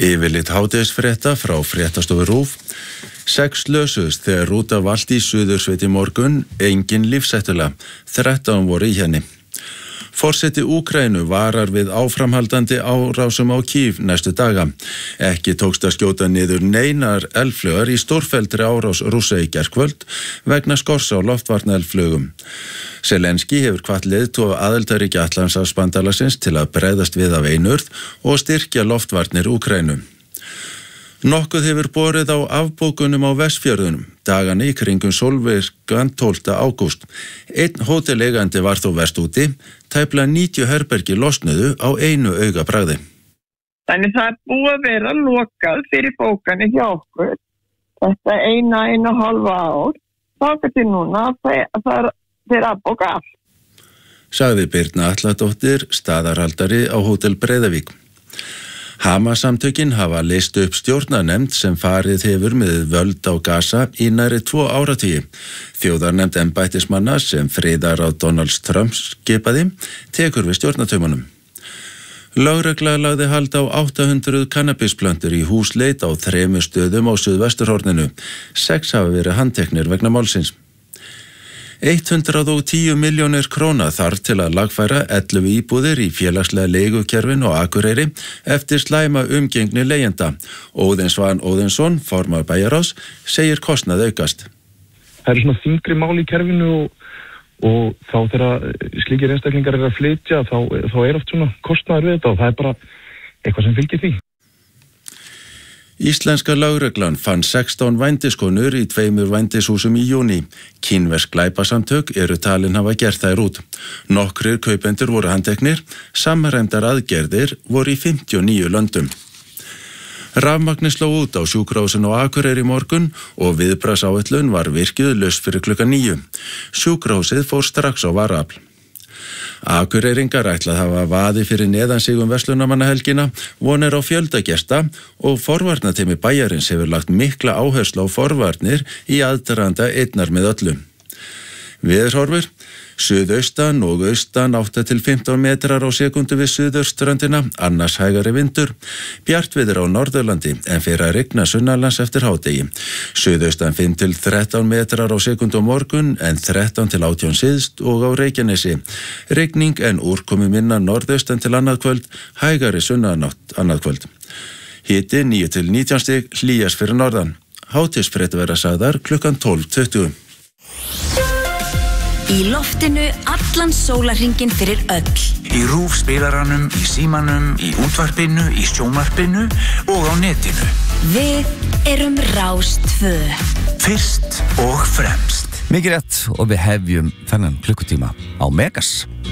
Yfirlit hádegisfrétta frá fréttastofu RÚV. 6 slösuðust þegar rúta valt í Suðursveit í morgun, engin lífshættulega, 13 voru í henni. Forseti Úkraínu varar við áframhaldandi árásum á Kyiv næstu daga. Ekki tókst að skjóta niður neinar eldflaugar í stórfelldri árás Rússa í gærkvöld vegna skors á loftvarnaeldflaugum. Zelenski hefur hvatt leiðtoga aðildarríkja Atlantshafsbandalagsins til að bregðast við af einurð og styrkja loftvarnir Úkraínu. Nokkuð hefur borið á afbókunum á Vestfjörðunum, dagana í kringum sólvirkan 12. ágúst. Einn hóteleigandi var þó verst úti, tæplega 90 herbergi losnuðu á einu augabragði. Þannig það búið að vera lokað fyrir bókani hjá okkur. Þetta eina hálfa ár. Þá til núna það er að bóka allt. Sagði Birna Atladóttir, staðarhaldari á Hótel Breiðavík. Hamas-samtökin hafa leyst upp stjórnarnefnd sem farið hefur með völd á Gaza í nærri 2 áratugi. Þjóðarnefnd embættismanna sem friðarráð Donald Trump skipaði tekur við stjórnartaumunum. Lögregla lagði hald á 800 kannabisplöntur í húsleit á 3 stöðum á Suðvesturhorninu. 6 hafa verið handteknir vegna málsins. 110 milljónir króna þarf til að lagfæra 11 íbúðir í félagslega leigukerfin og Akureyri eftir slæma umgengni leigjenda. Óðinn Svan Óðinsson, formaður bæjarráðs, segir kostnað aukast. Það eru svona þyngri mál í kerfinu og þá þegar slíkir einstaklingar að flytja þá er oft svona kostnaður við þetta og það er bara eitthvað sem fylgir því. Íslenska lögreglan fann 16 vændiskonur í 2 vændishúsum í júní. Kínversk glæpasamtök eru talin hafa gert þær út. Nokkrir kaupendur voru handteknir, samræmdar aðgerðir voru í 59 löndum. Rafmagni sló út á sjúkrahúsinu á Akureyri í morgun og viðbragðsáætlun var virkjuð laust fyrir klukkan 9. Sjúkrahúsið fór strax á varaafl. Akureyringar ætlað hafa vaði fyrir neðan sig verslunarmannahelgina, vonir á fjöldagesta og forvarnateymi bæjarins hefur lagt mikla áherslu á forvarnir í aðdraganda einnar með öllu. Veðurhorfur, suðaustan og austan 8 til 15 metrar á sekundu við suðurströndina, annars hægari vindur. Bjartviður á Norðurlandi en fer að rigna sunnanlands eftir hádegi. Suðaustan 5 til 13 metrar á sekundu á morgun en 13 til 18 syðst og á Reykjanesi. Rigning en úrkomi minna norðaustan til annað kvöld, hægari sunnanátt annað kvöld. Hiti 9 til 19 stig, hlýjast fyrir norðan. Hádegisfréttir verða sagðar klukkan 12:20. Í loftinu allan sólarhringinn fyrir öll. Í RÚV spilaranum, í símanum, í útvarpinu, í sjónvarpinu og á netinu. Við erum Rás 2. Fyrst og fremst. Mikið rétt og við hefjum þennan klukkutíma á Megas.